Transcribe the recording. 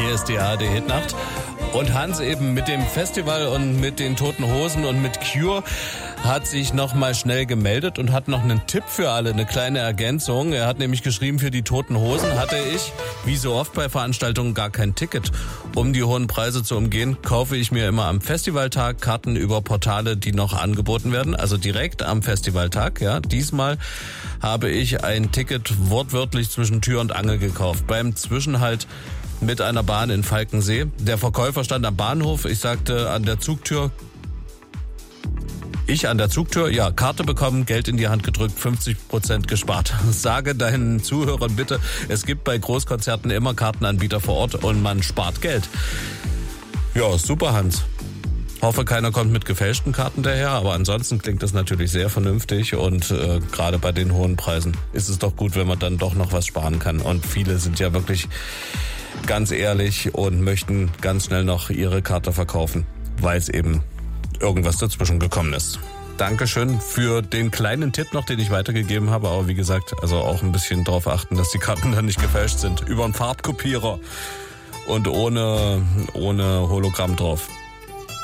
Hier ist die ARD Hitnacht. Und Hans eben mit dem Festival und mit den Toten Hosen und mit Cure hat sich noch mal schnell gemeldet und hat noch einen Tipp für alle, eine kleine Ergänzung. Er hat nämlich geschrieben, für die Toten Hosen hatte ich, wie so oft bei Veranstaltungen, gar kein Ticket. Um die hohen Preise zu umgehen, kaufe ich mir immer am Festivaltag Karten über Portale, die noch angeboten werden. Also direkt am Festivaltag, ja. Diesmal habe ich ein Ticket wortwörtlich zwischen Tür und Angel gekauft. Beim Zwischenhalt mit einer Bahn in Falkensee. Der Verkäufer stand am Bahnhof. Ich sagte an der Zugtür, ja, Karte bekommen, Geld in die Hand gedrückt, 50% gespart. Sage deinen Zuhörern bitte, es gibt bei Großkonzerten immer Kartenanbieter vor Ort und man spart Geld. Ja, super, Hans. Hoffe, keiner kommt mit gefälschten Karten daher, aber ansonsten klingt das natürlich sehr vernünftig und gerade bei den hohen Preisen ist es doch gut, wenn man dann doch noch was sparen kann. Und viele sind ja wirklich ganz ehrlich und möchten ganz schnell noch ihre Karte verkaufen, weil es eben irgendwas dazwischen gekommen ist. Dankeschön für den kleinen Tipp noch, den ich weitergegeben habe, aber wie gesagt, also auch ein bisschen drauf achten, dass die Karten dann nicht gefälscht sind. Über einen Farbkopierer und ohne Hologramm drauf.